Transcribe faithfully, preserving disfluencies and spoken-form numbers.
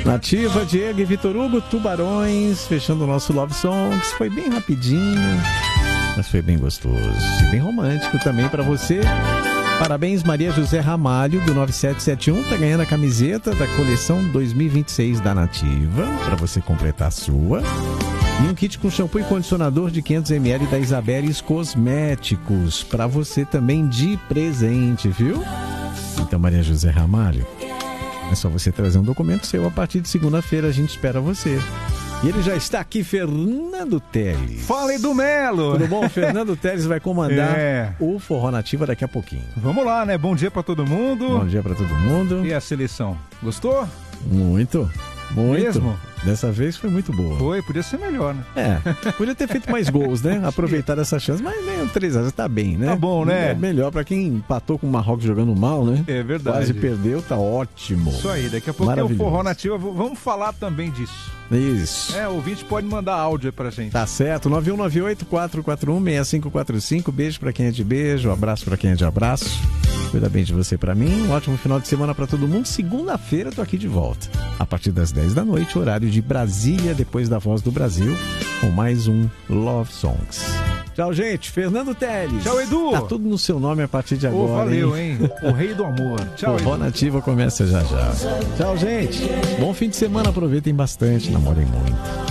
Nativa, Diego e Vitor Hugo, Tubarões, fechando o nosso Love Songs. Foi bem rapidinho, mas foi bem gostoso e bem romântico também para você. Parabéns, Maria José Ramalho, do nove sete sete um, tá ganhando a camiseta da coleção dois mil e vinte e seis da Nativa, para você completar a sua. E um kit com shampoo e condicionador de quinhentos mililitros da Isabeles Cosméticos, para você também de presente, viu? Então, Maria José Ramalho, é só você trazer um documento seu. A partir de segunda-feira a gente espera você. E ele já está aqui, Fernando Teles. Fala, Edu Melo. Tudo bom? Fernando Teles vai comandar é. o Forró Nativa daqui a pouquinho. Vamos lá, né? Bom dia pra todo mundo. Bom dia pra todo mundo. E a seleção? Gostou? Muito. Muito. Mesmo? Dessa vez foi muito boa. Foi, podia ser melhor, né? É, podia ter feito mais gols, né? Aproveitar essa chance, mas nem três a zero tá bem, né? Tá bom, né? É melhor pra quem empatou com o Marrocos jogando mal, né? É verdade. Quase perdeu, tá ótimo. Isso aí, daqui a pouco é o Forró Nativa, vamos falar também disso. Isso. É, o ouvinte pode mandar áudio aí pra gente. Tá certo, nove um nove oito, quatro quatro um, seis cinco quatro cinco, beijo pra quem é de beijo, abraço pra quem é de abraço. Cuida bem de você pra mim, um ótimo final de semana pra todo mundo. Segunda-feira tô aqui de volta, a partir das dez da noite, horário de Brasília, depois da Voz do Brasil, com mais um Love Songs. Tchau, gente. Fernando Teles. Tchau, Edu. Tá tudo no seu nome a partir de agora. Oh, valeu, hein? hein? O rei do amor. Tchau, Forró Nativa começa já já. Tchau, gente. Bom fim de semana. Aproveitem bastante. Namorem muito.